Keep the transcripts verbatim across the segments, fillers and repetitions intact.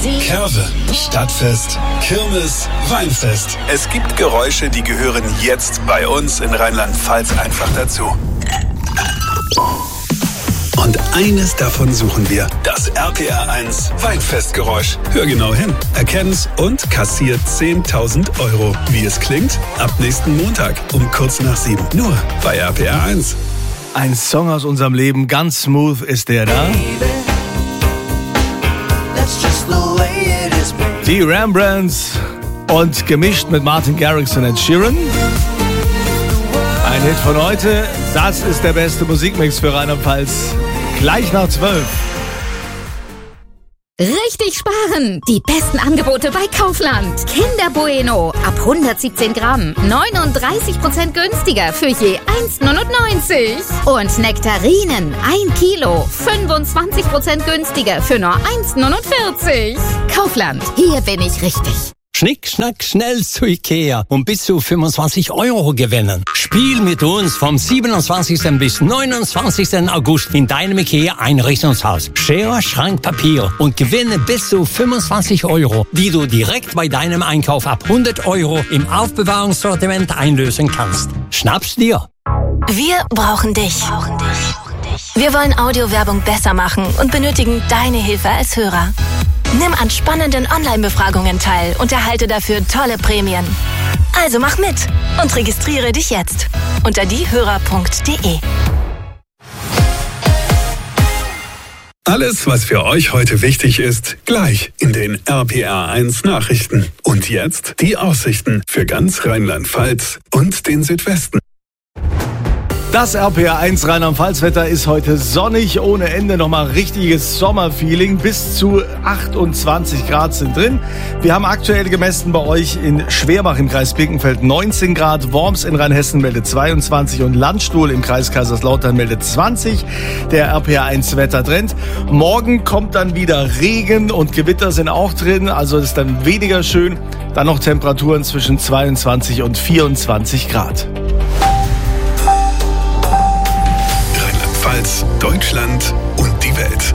Kerwe, Stadtfest, Kirmes, Weinfest. Es gibt Geräusche, die gehören jetzt bei uns in Rheinland-Pfalz einfach dazu. Und eines davon suchen wir. Das R P R eins Weinfestgeräusch. Hör genau hin, erkenn's und kassiert zehntausend Euro. Wie es klingt? Ab nächsten Montag um kurz nach sieben. Nur bei R P R eins. Ein Song aus unserem Leben, ganz smooth ist der da. Die Rembrandts und gemischt mit Martin Garrix und Ed Sheeran. Ein Hit von heute, das ist der beste Musikmix für Rheinland-Pfalz. Gleich nach zwölf. Richtig sparen! Die besten Angebote bei Kaufland. Kinder Bueno ab hundertsiebzehn Gramm. neununddreißig Prozent günstiger für je eins neunundneunzig. Und Nektarinen ein Kilo. fünfundzwanzig Prozent günstiger für nur eins neunundvierzig. Kaufland, hier bin ich richtig. Schnick, schnack, schnell zu Ikea und bis zu fünfundzwanzig Euro gewinnen. Spiel mit uns vom siebenundzwanzigsten bis neunundzwanzigsten August in deinem Ikea-Einrichtungshaus. Schere, Schrank, Papier und gewinne bis zu fünfundzwanzig Euro, die du direkt bei deinem Einkauf ab hundert Euro im Aufbewahrungssortiment einlösen kannst. Schnapp's dir! Wir brauchen dich. Wir wollen Audiowerbung besser machen und benötigen deine Hilfe als Hörer. Nimm an spannenden Online-Befragungen teil und erhalte dafür tolle Prämien. Also mach mit und registriere dich jetzt unter diehörer punkt de. Alles, was für euch heute wichtig ist, gleich in den R P R eins Nachrichten. Und jetzt die Aussichten für ganz Rheinland-Pfalz und den Südwesten. Das R P R eins Rheinland-Pfalz-Wetter ist heute sonnig, ohne Ende, nochmal richtiges Sommerfeeling. Bis zu achtundzwanzig Grad sind drin. Wir haben aktuell gemessen bei euch in Schwerbach im Kreis Birkenfeld neunzehn Grad, Worms in Rheinhessen meldet zweiundzwanzig und Landstuhl im Kreis Kaiserslautern meldet zwanzig. Der R P R eins Wettertrend. Morgen kommt dann wieder Regen und Gewitter sind auch drin, also ist dann weniger schön. Dann noch Temperaturen zwischen zweiundzwanzig und vierundzwanzig Grad. Deutschland und die Welt.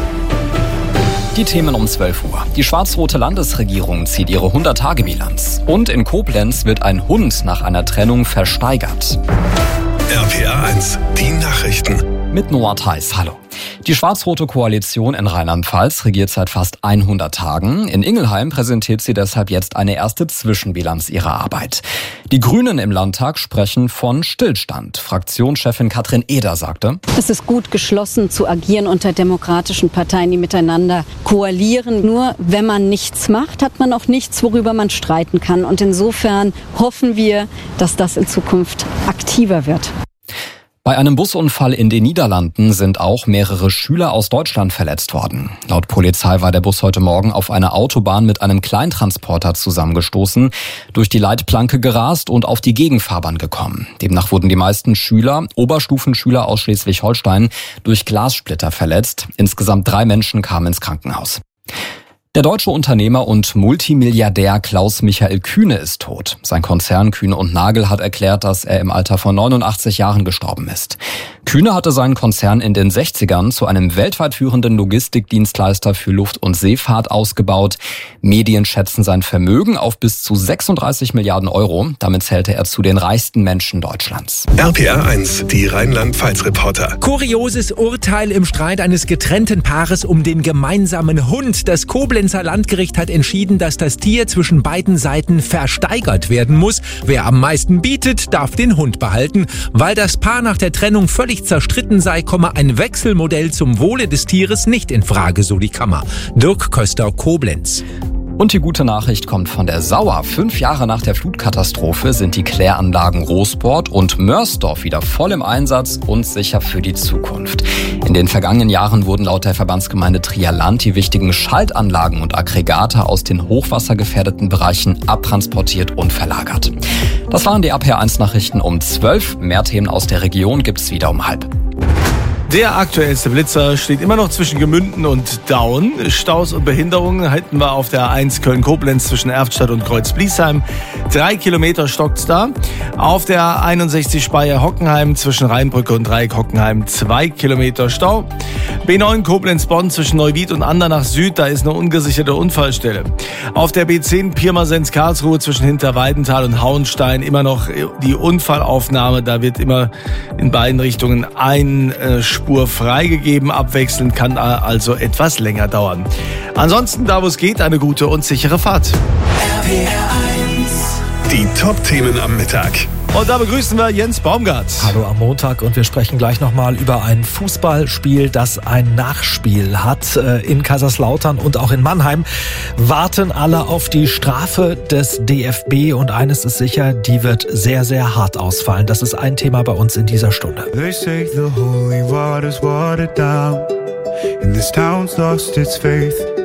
Die Themen um zwölf Uhr. Die schwarz-rote Landesregierung zieht ihre hundert-Tage-Bilanz. Und in Koblenz wird ein Hund nach einer Trennung versteigert. R P R eins, die Nachrichten. Mit Noah Theis, hallo. Die schwarz-rote Koalition in Rheinland-Pfalz regiert seit fast hundert Tagen. In Ingelheim präsentiert sie deshalb jetzt eine erste Zwischenbilanz ihrer Arbeit. Die Grünen im Landtag sprechen von Stillstand. Fraktionschefin Katrin Eder sagte: Es ist gut, geschlossen zu agieren unter demokratischen Parteien, die miteinander koalieren. Nur wenn man nichts macht, hat man auch nichts, worüber man streiten kann. Und insofern hoffen wir, dass das in Zukunft aktiver wird. Bei einem Busunfall in den Niederlanden sind auch mehrere Schüler aus Deutschland verletzt worden. Laut Polizei war der Bus heute Morgen auf einer Autobahn mit einem Kleintransporter zusammengestoßen, durch die Leitplanke gerast und auf die Gegenfahrbahn gekommen. Demnach wurden die meisten Schüler, Oberstufenschüler aus Schleswig-Holstein, durch Glassplitter verletzt. Insgesamt drei Menschen kamen ins Krankenhaus. Der deutsche Unternehmer und Multimilliardär Klaus-Michael Kühne ist tot. Sein Konzern Kühne und Nagel hat erklärt, dass er im Alter von neunundachtzig Jahren gestorben ist. Kühne hatte seinen Konzern in den sechzigern zu einem weltweit führenden Logistikdienstleister für Luft- und Seefahrt ausgebaut. Medien schätzen sein Vermögen auf bis zu sechsunddreißig Milliarden Euro. Damit zählte er zu den reichsten Menschen Deutschlands. R P R eins, die Rheinland-Pfalz-Reporter. Kurioses Urteil im Streit eines getrennten Paares um den gemeinsamen Hund. Das Koblenzer Landgericht hat entschieden, dass das Tier zwischen beiden Seiten versteigert werden muss. Wer am meisten bietet, darf den Hund behalten. Weil das Paar nach der Trennung völlig zerstritten sei, komme ein Wechselmodell zum Wohle des Tieres nicht in Frage, so die Kammer. Dirk Köster, Koblenz. Und die gute Nachricht kommt von der Sauer. Fünf Jahre nach der Flutkatastrophe sind die Kläranlagen Rosport und Mörsdorf wieder voll im Einsatz und sicher für die Zukunft. In den vergangenen Jahren wurden laut der Verbandsgemeinde Trialand die wichtigen Schaltanlagen und Aggregate aus den hochwassergefährdeten Bereichen abtransportiert und verlagert. Das waren die R P R eins Nachrichten um zwölf. Mehr Themen aus der Region gibt's wieder um halb. Der aktuellste Blitzer steht immer noch zwischen Gemünden und Daun. Staus und Behinderungen hätten wir auf der A eins Köln-Koblenz zwischen Erftstadt und Kreuz-Bliesheim. Drei Kilometer stockt's da. Auf der A einundsechzig Speyer-Hockenheim zwischen Rheinbrücke und Dreieck Hockenheim zwei Kilometer Stau. B neun Koblenz-Bonn zwischen Neuwied und Andernach Süd, da ist eine ungesicherte Unfallstelle. Auf der B zehn Pirmasens-Karlsruhe zwischen Hinterweidenthal und Hauenstein immer noch die Unfallaufnahme. Da wird immer in beiden Richtungen ein äh, Spur freigegeben. Abwechselnd kann also etwas länger dauern. Ansonsten, da wo es geht, eine gute und sichere Fahrt. R P R eins. Die Top-Themen am Mittag. Und da begrüßen wir Jens Baumgart. Hallo am Montag und wir sprechen gleich nochmal über ein Fußballspiel, das ein Nachspiel hat. In Kaiserslautern und auch in Mannheim warten alle auf die Strafe des D F B und eines ist sicher, die wird sehr, sehr hart ausfallen. Das ist ein Thema bei uns in dieser Stunde. They say the holy water's watered down and this town's lost its faith.